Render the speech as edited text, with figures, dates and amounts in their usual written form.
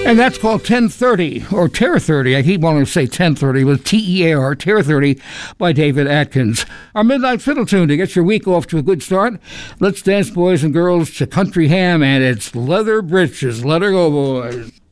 And that's called 1030, or Terror 30. I keep wanting to say 1030 with T-E-A-R, Terror 30 by David Atkins. Our midnight fiddle tune to get your week off to a good start. Let's dance, boys and girls, to Country Ham, and it's Leather Britches. Let her go, boys.